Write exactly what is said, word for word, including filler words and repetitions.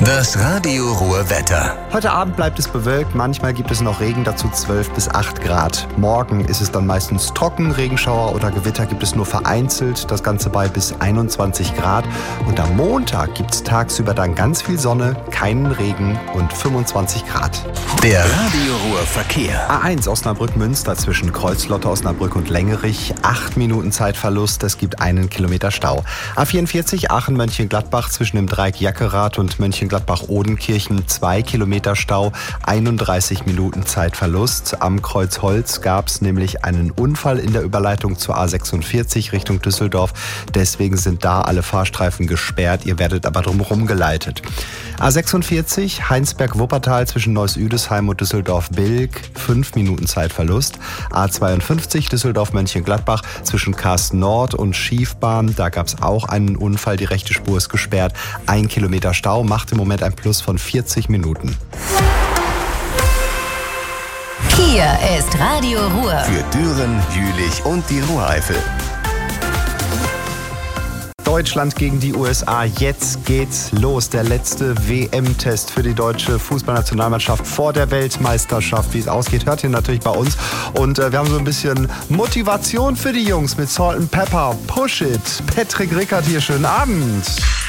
Das Radio Ruhr Wetter. Heute Abend bleibt es bewölkt, manchmal gibt es noch Regen, dazu zwölf bis acht Grad. Morgen ist es dann meistens trocken, Regenschauer oder Gewitter gibt es nur vereinzelt, das Ganze bei bis einundzwanzig Grad. Und am Montag gibt es tagsüber dann ganz viel Sonne, keinen Regen und fünfundzwanzig Grad. Der Radio Ruhr Verkehr. A eins Osnabrück-Münster zwischen Kreuzlotte, Osnabrück und Längerich, acht Minuten Zeitverlust, es gibt einen Kilometer Stau. A vierundvierzig Aachen-Mönchengladbach zwischen dem Dreieck Jackerath und Mönchengladbach-Odenkirchen, zwei Kilometer Stau, einunddreißig Minuten Zeitverlust. Am Kreuz Holz gab es nämlich einen Unfall in der Überleitung zur A sechsundvierzig Richtung Düsseldorf. Deswegen sind da alle Fahrstreifen gesperrt. Ihr werdet aber drumherum geleitet. A sechsundvierzig Heinsberg-Wuppertal zwischen Neuss-Üdesheim und Düsseldorf-Bilk, fünf Minuten Zeitverlust. A zweiundfünfzig Düsseldorf-Mönchengladbach zwischen Karsten-Nord und Schiefbahn. Da gab es auch einen Unfall. Die rechte Spur ist gesperrt. Ein Kilometer Stau macht im Moment ein Plus von vierzig Minuten. Hier ist Radio Ruhr. Für Düren, Jülich und die Ruhreifel. Deutschland gegen die U S A. Jetzt geht's los. Der letzte W M-Test für die deutsche Fußballnationalmannschaft vor der Weltmeisterschaft. Wie es ausgeht, hört ihr natürlich bei uns. Und äh, wir haben so ein bisschen Motivation für die Jungs mit Salt and Pepper. Push it. Patrick Rickert hier. Schönen Abend.